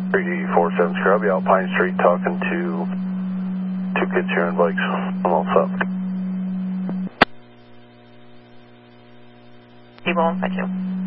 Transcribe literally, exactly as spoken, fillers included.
three four seven Scrubby, Alpine Street, talking to two kids here on bikes. I'm all set. People one five two.